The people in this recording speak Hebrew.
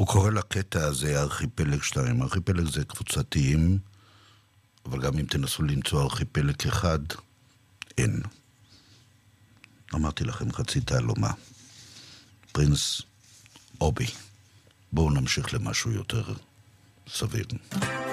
הוא קורא לקטע הזה ארכיפלג 2. ארכיפלג זה קבוצתיים, אבל גם אם תנסו למצוא ארכיפלג אחד, אין. אמרתי לכם חצי תעלומה. פרינס אובי. בואו נמשיך למשהו יותר סביר.